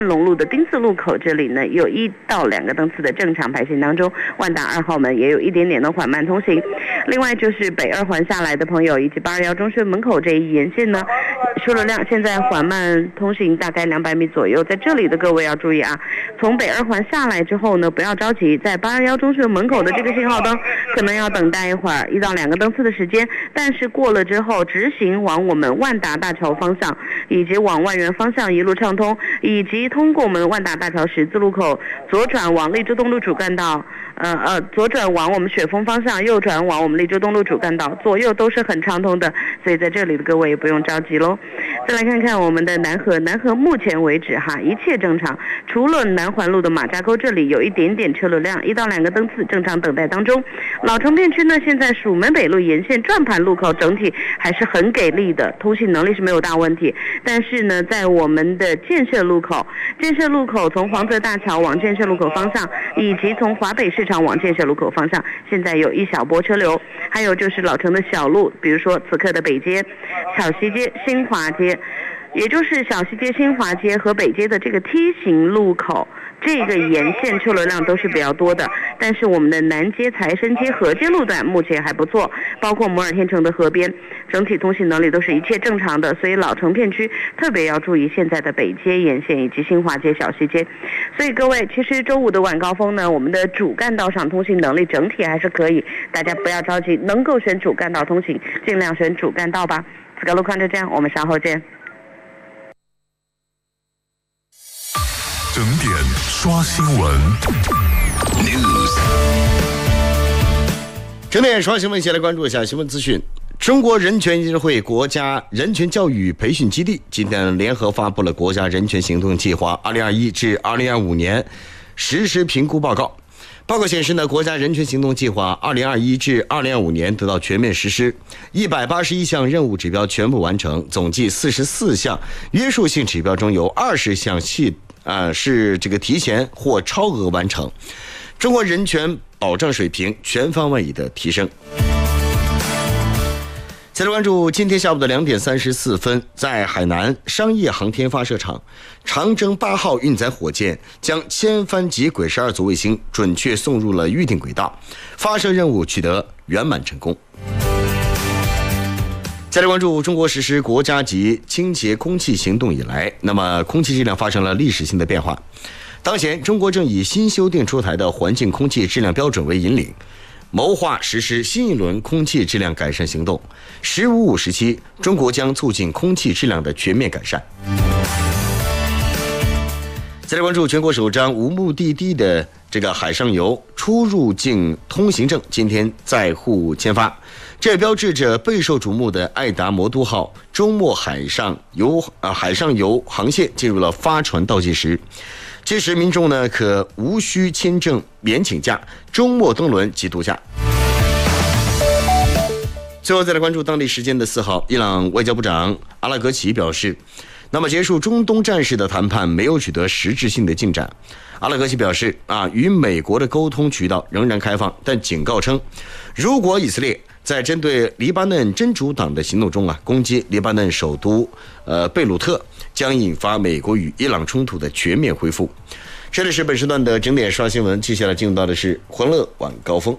龙路的丁字路口这里呢，有1到2个灯次的正常排行当中，万达2号门也有一点点的缓慢通行。另外就是北2环下来的朋友，以及821中学门口这一沿线呢，车流量现在缓慢通行，大概200米左右。在这里的各位要注意啊，从北2环下来之后呢，不要着急，在821中学门口的这个信号灯可能要等待一会儿，1到2个灯次的时间。但是过了之后，直行往我们万达大桥方向，以及往万源方向一路畅通，以及通过我们万达大桥十字路口，左转往荔枝东路主干道，左转往我们雪峰方向，右转往我们荔枝东路主干道，左右都是很畅通的，所以在这里的各位也不用着急喽。再来看看我们的南河目前为止一切正常，除了南环路的马家沟这里有一点点车流量，1到2个灯次正常等待当中。老城片区呢，现在蜀门北路沿线转盘路口整体还是很给力的，通行能力是没有大问题。但是呢，在我们的建设路口从黄泽大桥往建设路口方向，以及从华北市场往建设路口方向，现在有一小波车流。还有就是老城的小路，比如说此刻的北街、小西街、新华街，也就是小西街、新华街和北街的这个梯形路口，这个沿线车流量都是比较多的。但是我们的南街、财神街、河街路段目前还不错，包括摩尔天城的河边，整体通行能力都是一切正常的。所以老城片区特别要注意现在的北街沿线以及新华街、小西街。所以各位，其实周五的晚高峰呢，我们的主干道上通行能力整体还是可以，大家不要着急，能够选主干道通行，尽量选主干道吧。此刻路况就这样，我们稍后见。 整点刷新闻 News， 整点刷新闻，一起来关注一下新闻资讯。中国人权议会国家人权教育培训基地今天联合发布了国家人权行动计划2021至2025年实施评估报告。报告显示呢，国家人权行动计划2021至2025年得到全面实施，181项任务指标全部完成，总计44项约束性指标中有20项是这个提前或超额完成，中国人权保障水平全方位的提升。再来关注今天下午的2点34分，在海南商业航天发射场，长征8号运载火箭将千帆级轨12组卫星准确送入了预定轨道，发射任务取得圆满成功。再来关注中国实施国家级清洁空气行动以来，那么空气质量发生了历史性的变化。当前，中国正以新修订出台的环境空气质量标准为引领，谋划实施新一轮空气质量改善行动。“15-5”时期，中国将促进空气质量的全面改善。再来关注全国首张无目的地的这个海上游出入境通行证，今天在沪签发，这标志着备受瞩目的爱达魔都号周末海上游航线进入了发船倒计时。届时民众呢可无需签证免请假，周末登轮及度假。最后再来关注当地时间的4号，伊朗外交部长阿拉格齐表示，那么结束中东战事的谈判没有取得实质性的进展。阿拉格齐表示与美国的沟通渠道仍然开放，但警告称，如果以色列在针对黎巴嫩真主党的行动中攻击黎巴嫩首都贝鲁特，将引发美国与伊朗冲突的全面恢复。这里是本时段的整点刷新闻，接下来进入到的是欢乐晚高峰。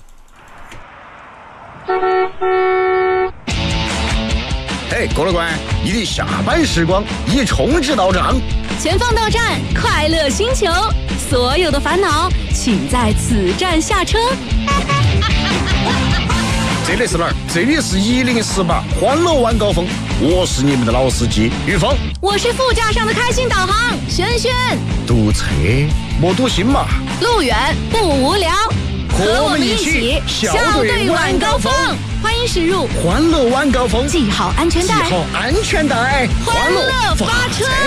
嘿，郭乐官，你的下班时光已充值到账， 前方到站，快乐星球，所有的烦恼请在此站下车。 这里是哪儿？这里是1018欢乐晚高峰，我是你们的老司机玉峰， 我是副驾上的开心导航轩轩。 堵车莫堵心嘛， 路远不无聊，和我们一起笑对晚高峰。欢迎驶入欢乐晚高峰， 系好安全带， 欢乐发车。